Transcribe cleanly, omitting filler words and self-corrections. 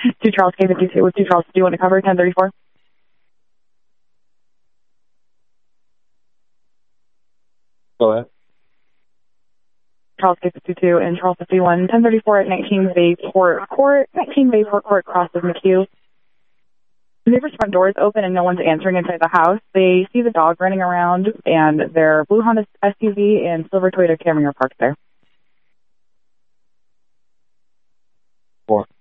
2 Charles K52 with 2 Charles. Do you want to cover 1034? Go ahead. Charles K52 and Charles 51, 1034 at 19 Bayport Court. 19 Bayport Court crosses McHugh. The neighbor's front door is open and no one's answering inside the house. They see the dog running around and their blue Honda SUV and silver Toyota Camry are parked there. 4.